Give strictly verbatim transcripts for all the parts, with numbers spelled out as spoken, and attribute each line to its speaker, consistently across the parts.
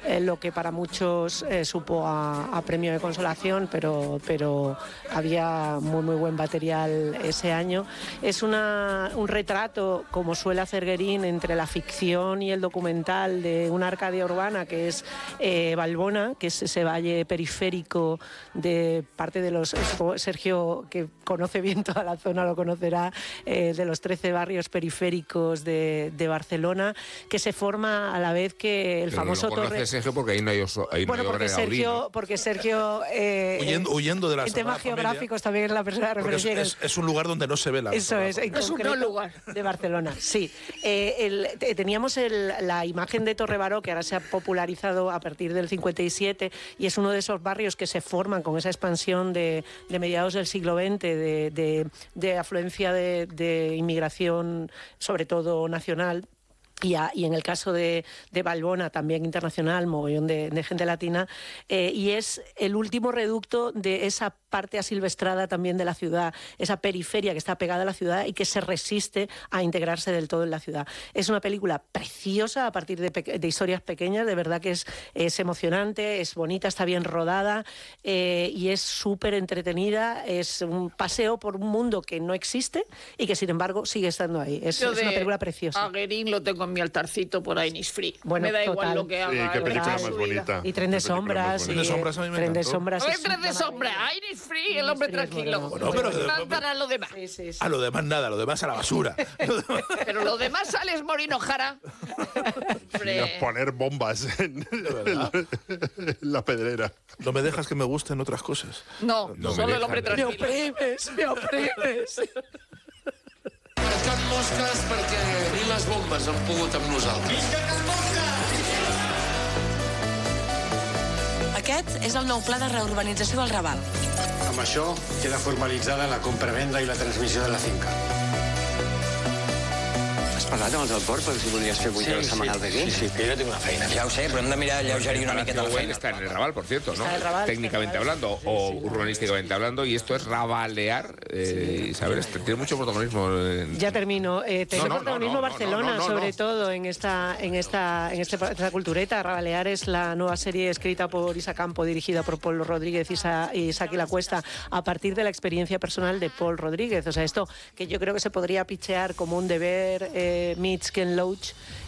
Speaker 1: eh, lo que para muchos eh, supo a, a premio de consolación, pero, pero había muy muy buen material ese año. Es una, un retrato, como suele hacer Guérin, entre la ficción y el documental de una Arcadia urbana que es eh, Valbona, que es ese valle periférico de parte de los... Sergio, que conoce bien toda la zona, lo conocerá, eh, de los trece barrios periféricos de, de Barcelona, que se forma a la vez que el
Speaker 2: Pero
Speaker 1: famoso
Speaker 2: lo conoce
Speaker 1: Torre...
Speaker 2: Sergio porque ahí no hay, oso, ahí
Speaker 1: bueno,
Speaker 2: no hay
Speaker 1: porque
Speaker 2: obra de Gaudí,
Speaker 1: Sergio,
Speaker 2: ¿no?
Speaker 1: porque Sergio eh,
Speaker 3: huyendo, huyendo de la
Speaker 1: en temas geográficos también es la persona referencia.
Speaker 3: Es, es, es un lugar donde no se ve la
Speaker 1: Eso es, en
Speaker 4: es
Speaker 1: concreto,
Speaker 4: un lugar
Speaker 1: de Barcelona, sí. Eh, el, teníamos el, la imagen de Torre Baró, que ahora se ha popularizado a partir del cincuenta y siete, y es uno de esos barrios que se forman con esa expansión de, de mediados del siglo veinte, de, de, de afluencia de, de inmigración, sobre todo nacional. Y, a, y en el caso de, de Valbona, también internacional, mogollón de, de gente latina, eh, y es el último reducto de esa parte asilvestrada también de la ciudad, esa periferia que está pegada a la ciudad y que se resiste a integrarse del todo en la ciudad. Es una película preciosa a partir de, de historias pequeñas, de verdad que es, es emocionante, es bonita, está bien rodada eh, y es súper entretenida, es un paseo por un mundo que no existe y que sin embargo sigue estando ahí. Es, es una película preciosa.
Speaker 4: A Guérin lo tengo en mi altarcito por ahí, Innisfree.
Speaker 1: Bueno,
Speaker 4: me da
Speaker 1: total.
Speaker 4: igual lo que haga.
Speaker 5: Sí, qué película más bonita.
Speaker 1: Y Tren de Sombras.
Speaker 3: Tren de Sombras a mí me
Speaker 1: Tren de
Speaker 3: encantó.
Speaker 1: Sombras.
Speaker 4: Es Tren de Sombras, Innisfree, el hombre tranquilo.
Speaker 3: Bueno, pero
Speaker 4: Cantan lo demás.
Speaker 1: Sí, sí, sí.
Speaker 3: a lo demás nada, lo demás a la basura.
Speaker 4: Pero lo demás sales Morino Jara.
Speaker 5: A poner bombas en, en la pedrera.
Speaker 3: No me dejas que me gusten otras cosas.
Speaker 4: No,
Speaker 2: No me
Speaker 4: solo el
Speaker 2: dejan.
Speaker 4: hombre
Speaker 1: Me
Speaker 4: tranquilo.
Speaker 1: oprimes, me oprimes.
Speaker 6: Can Mosques perquè ni les bombes han pogut amb nosaltres. Visca Can Mosques!
Speaker 7: Aquest és el nou pla de reurbanització del Raval.
Speaker 8: Amb això queda formalitzada la compra-venda i la transmissió de la finca.
Speaker 9: Has parlat amb els del port per si volies fer vuit hores setmanals d'aquí?
Speaker 8: Sí, sí, que jo tinc una feina.
Speaker 9: Ja ho sé, però hem de mirar alleugerir una miqueta la
Speaker 2: Palacio
Speaker 9: feina.
Speaker 2: está en el Raval, por cierto, ¿no?
Speaker 1: Está en el Raval,
Speaker 2: Técnicamente
Speaker 1: está en el
Speaker 2: hablando
Speaker 1: Raval,
Speaker 2: o
Speaker 1: sí, sí,
Speaker 2: urbanísticamente hablando, y esto es rabalear. Eh, Isabel, este tiene mucho protagonismo. En...
Speaker 1: Ya termino. Eh, tiene
Speaker 2: No, no,
Speaker 1: protagonismo
Speaker 2: no, no,
Speaker 1: Barcelona,
Speaker 2: no, no, no,
Speaker 1: sobre
Speaker 2: no.
Speaker 1: todo en esta, en esta, en este, esta cultureta. Rabalear es la nueva serie escrita por Isa Campo, dirigida por Paul Rodríguez y Sa y Saki La Cuesta, a partir de la experiencia personal de Paul Rodríguez. O sea, esto que yo creo que se podría pichear como un deber eh, meets Ken Loach.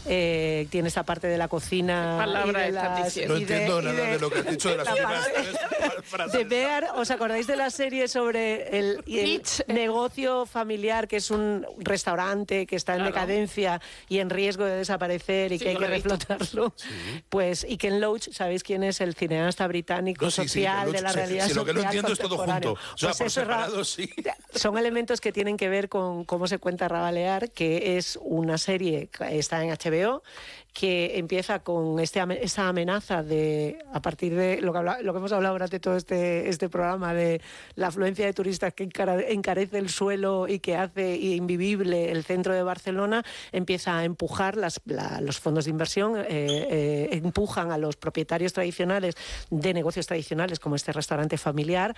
Speaker 1: Eh, tiene esa parte de la cocina.
Speaker 4: Palabra
Speaker 1: y de
Speaker 4: estás
Speaker 1: las-
Speaker 4: diciendo.
Speaker 3: No
Speaker 1: y de-
Speaker 3: entiendo
Speaker 1: y
Speaker 3: nada de lo que has dicho de las
Speaker 1: la
Speaker 3: últimas
Speaker 1: parte-
Speaker 3: tres frases.
Speaker 1: de Bear. ¿Os acordáis de la serie sobre el, el
Speaker 4: Pitch.
Speaker 1: negocio familiar, que es un restaurante que está en
Speaker 4: Claro.
Speaker 1: decadencia y en riesgo de desaparecer y
Speaker 4: Sí,
Speaker 1: que hay
Speaker 4: yo
Speaker 1: que
Speaker 4: lo he visto.
Speaker 1: reflotarlo? Pues, y Ken Loach, ¿sabéis quién es? El cineasta británico
Speaker 3: No, sí, sí,
Speaker 1: social
Speaker 3: que lo-
Speaker 1: de la
Speaker 3: sí,
Speaker 1: realidad
Speaker 3: sí, lo que no
Speaker 1: social
Speaker 3: entiendo es todo
Speaker 1: contemporánea.
Speaker 3: junto. O sea,
Speaker 1: Pues
Speaker 3: por
Speaker 1: eso es ra-
Speaker 3: separado, sí.
Speaker 1: Son elementos que tienen que ver con cómo se cuenta Rabalear, que es una serie que está en H B O, que empieza con este, esta amenaza de, a partir de lo que, habla, lo que hemos hablado durante todo este, este programa, de la afluencia de turistas que encarece el suelo y que hace invivible el centro de Barcelona, empieza a empujar las, la, los fondos de inversión, eh, eh, empujan a los propietarios tradicionales de negocios tradicionales, como este restaurante familiar,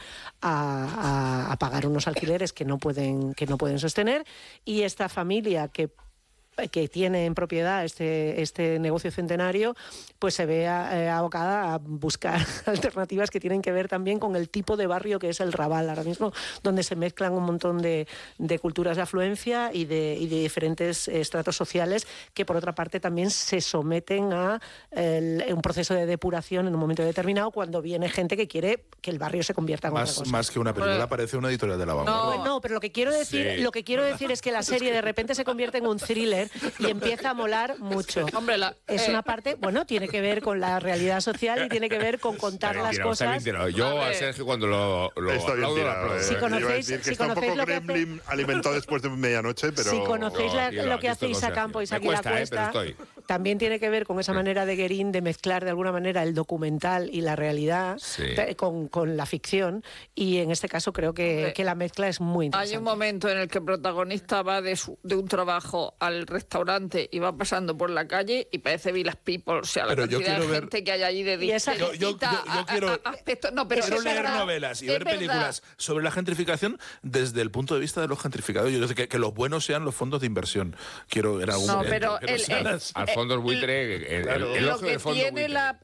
Speaker 1: a, a, a pagar unos alquileres que no pueden, que no pueden sostener, y esta familia que que tiene en propiedad este, este negocio centenario, pues se ve eh, abocada a buscar alternativas que tienen que ver también con el tipo de barrio que es el Raval ahora mismo, donde se mezclan un montón de, de culturas de afluencia y de, y de diferentes eh, estratos sociales que, por otra parte, también se someten a el, un proceso de depuración en un momento determinado, cuando viene gente que quiere que el barrio se convierta en
Speaker 3: Más,
Speaker 1: otra cosa.
Speaker 3: más que una película,
Speaker 4: Bueno.
Speaker 3: parece una editorial de la vanguardia.
Speaker 1: No, no, pero lo que quiero decir,
Speaker 2: Sí.
Speaker 1: lo que quiero decir es que la serie de repente se convierte en un thriller y empieza a molar mucho.
Speaker 4: Hombre, la-
Speaker 1: Es
Speaker 4: eh.
Speaker 1: una parte, bueno, tiene que ver con la realidad social y tiene que ver con contar
Speaker 2: Está bien
Speaker 1: las
Speaker 2: tirado, está bien
Speaker 1: cosas.
Speaker 2: tirado. Yo
Speaker 4: A
Speaker 2: a
Speaker 4: ver.
Speaker 2: Sergio cuando lo, lo
Speaker 5: Está bien
Speaker 2: aplaudo, lo
Speaker 5: tirado.
Speaker 2: aplaudo.
Speaker 5: eh.
Speaker 1: Si
Speaker 5: Iba a
Speaker 1: conocéis-
Speaker 5: decir que
Speaker 1: si
Speaker 5: está un poco
Speaker 1: conocéis lo que hace-
Speaker 5: gremlin alimentado después de medianoche, pero...
Speaker 1: Si conocéis la-
Speaker 2: tranquilo,
Speaker 1: lo
Speaker 2: aquí
Speaker 1: que
Speaker 2: esto
Speaker 1: hace
Speaker 2: no se
Speaker 1: Isa
Speaker 2: hace.
Speaker 1: Campo y
Speaker 2: Me
Speaker 1: Saki
Speaker 2: cuesta,
Speaker 1: La
Speaker 2: eh, pero
Speaker 1: Cuesta,
Speaker 2: estoy.
Speaker 1: también tiene que ver con esa manera de Guérin de mezclar de alguna manera el documental y la realidad
Speaker 2: Sí.
Speaker 1: pe- con, con la ficción, y en este caso creo que,
Speaker 4: Hombre,
Speaker 1: que la mezcla es muy interesante.
Speaker 4: Hay un momento en el que el protagonista va de, su- de un trabajo al restaurante y va pasando por la calle y parece Village People, o sea, la
Speaker 3: Pero yo
Speaker 4: cantidad de
Speaker 3: quiero ver-
Speaker 4: gente que hay allí de
Speaker 1: Y esa-
Speaker 3: Yo- yo- yo- yo
Speaker 4: a- a-
Speaker 3: quiero-
Speaker 4: a- aspectos- no, pero
Speaker 3: Quiero
Speaker 4: es
Speaker 3: leer
Speaker 4: verdad,
Speaker 3: novelas y
Speaker 4: es
Speaker 3: ver
Speaker 4: verdad.
Speaker 3: películas sobre la gentrificación desde el punto de vista de los gentrificados. Yo que, que los buenos sean los fondos de inversión. Quiero en algún
Speaker 4: No,
Speaker 3: momento.
Speaker 4: pero
Speaker 3: que no
Speaker 4: el-
Speaker 3: sean
Speaker 4: el-
Speaker 3: las-
Speaker 2: Al fondo buitre, el, el,
Speaker 3: Claro.
Speaker 2: el
Speaker 4: Lo
Speaker 2: elogio de
Speaker 4: que
Speaker 2: fondo
Speaker 4: tiene
Speaker 2: buitre.
Speaker 4: la,